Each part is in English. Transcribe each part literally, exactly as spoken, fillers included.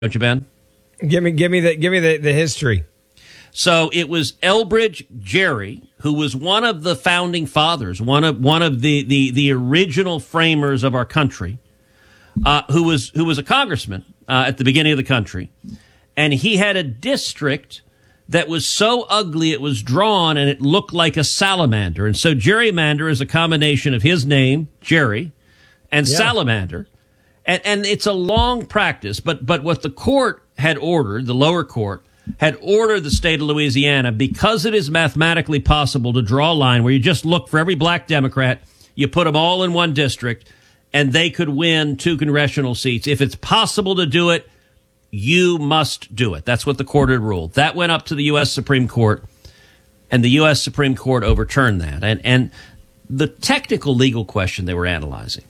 don't you, Ben? Give me, give me the, give me the, the history. So it was Elbridge Gerry, who was one of the founding fathers, one of one of the the, the original framers of our country, uh, who was who was a congressman uh, at the beginning of the country, and he had a district that was so ugly it was drawn and it looked like a salamander, and so gerrymander is a combination of his name, Gerry, and yeah. salamander. And, and it's a long practice, but but what the court had ordered, the lower court, had ordered the state of Louisiana, because it is mathematically possible to draw a line where you just look for every black Democrat, you put them all in one district, and they could win two congressional seats. If it's possible to do it, you must do it. That's what the court had ruled. That went up to the U S Supreme Court, and the U S Supreme Court overturned that. And, and the technical legal question they were analyzing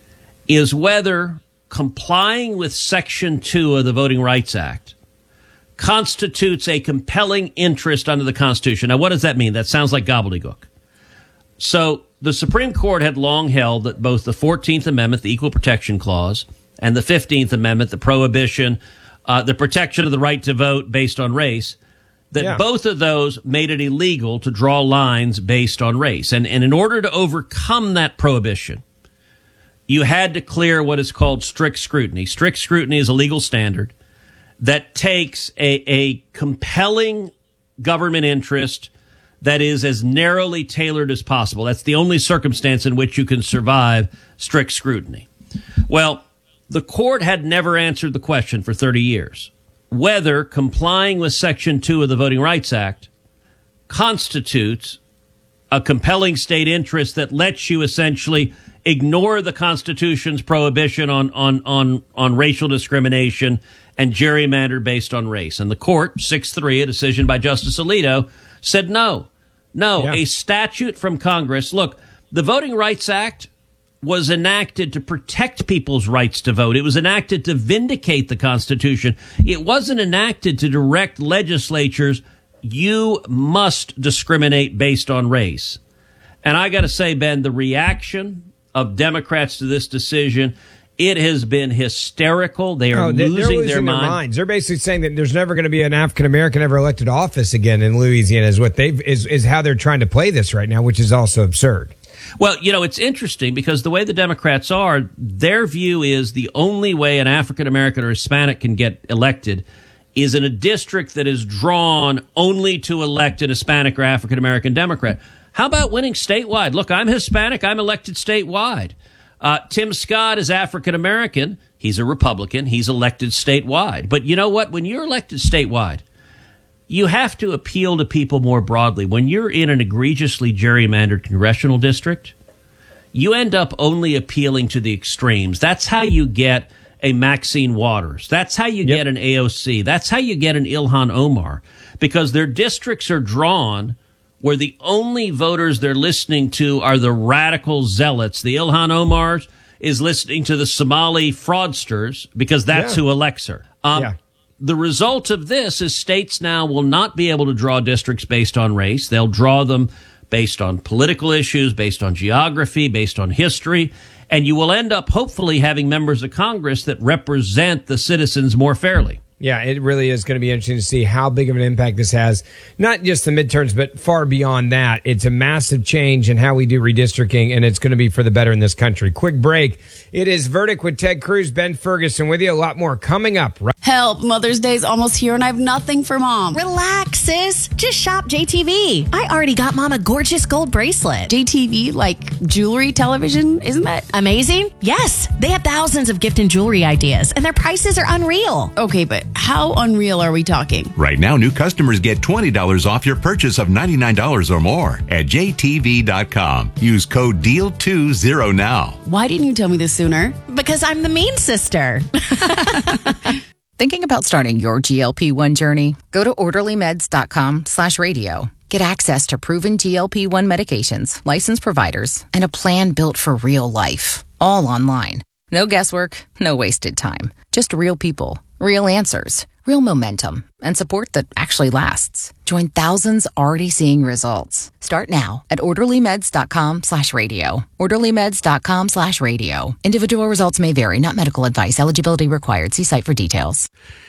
is whether complying with Section two of the Voting Rights Act constitutes a compelling interest under the Constitution. Now, what does that mean? That sounds like gobbledygook. So the Supreme Court had long held that both the fourteenth Amendment, the Equal Protection Clause, and the fifteenth Amendment, the prohibition, uh, the protection of the right to vote based on race, that yeah. both of those made it illegal to draw lines based on race. And, and in order to overcome that prohibition, you had to clear what is called strict scrutiny. Strict scrutiny is a legal standard that takes a, a compelling government interest that is as narrowly tailored as possible. That's the only circumstance in which you can survive strict scrutiny. Well, the court had never answered the question for thirty years, whether complying with Section two of the Voting Rights Act constitutes a compelling state interest that lets you essentially ignore the Constitution's prohibition on, on, on, on racial discrimination and gerrymander based on race. And the court, six three, a decision by Justice Alito, said no. No, yeah. a statute from Congress. Look, the Voting Rights Act was enacted to protect people's rights to vote. It was enacted to vindicate the Constitution. It wasn't enacted to direct legislatures, you must discriminate based on race. And I got to say, Ben, the reaction of Democrats to this decision, it has been hysterical. They are oh, they're, losing, they're losing their, their mind. minds. They're basically saying that there's never going to be an African-American ever elected office again in Louisiana is what they've is, is how they're trying to play this right now, which is also absurd. Well, you know, it's interesting because the way the Democrats are, their view is the only way an African-American or Hispanic can get elected is in a district that is drawn only to elect an Hispanic or African-American Democrat. How about winning statewide? Look, I'm Hispanic. I'm elected statewide. Uh, Tim Scott is African-American. He's a Republican. He's elected statewide. But you know what? When you're elected statewide, you have to appeal to people more broadly. When you're in an egregiously gerrymandered congressional district, you end up only appealing to the extremes. That's how you get a Maxine Waters. That's how you yep. get an A O C. That's how you get an Ilhan Omar, because their districts are drawn where the only voters they're listening to are the radical zealots. The Ilhan Omars is listening to the Somali fraudsters because that's yeah. who elects her. Um, yeah. The result of this is states now will not be able to draw districts based on race. They'll draw them based on political issues, based on geography, based on history. And you will end up hopefully having members of Congress that represent the citizens more fairly. Yeah, it really is going to be interesting to see how big of an impact this has. Not just the midterms, but far beyond that. It's a massive change in how we do redistricting, and it's going to be for the better in this country. Quick break. It is Verdict with Ted Cruz, Ben Ferguson with you. A lot more coming up. Right- Help, Mother's Day's almost here, and I have nothing for Mom. Relax, sis. Just shop J T V. I already got Mom a gorgeous gold bracelet. J T V, like jewelry television? Isn't that amazing? Yes. They have thousands of gift and jewelry ideas, and their prices are unreal. Okay, but how unreal are we talking? Right now, new customers get twenty dollars off your purchase of ninety-nine dollars or more at J T V dot com. Use code D E A L twenty now. Why didn't you tell me this sooner? Because I'm the mean sister. Thinking about starting your G L P one journey? Go to orderly meds dot com slash radio. Get access to proven G L P one medications, licensed providers, and a plan built for real life. All online. No guesswork, no wasted time. Just real people, real answers, Real momentum and support that actually lasts. Join thousands already seeing results. Start now at orderlymeds.com slash radio. orderlymeds.com slash radio. Individual results may vary, not medical advice. Eligibility required. See site for details.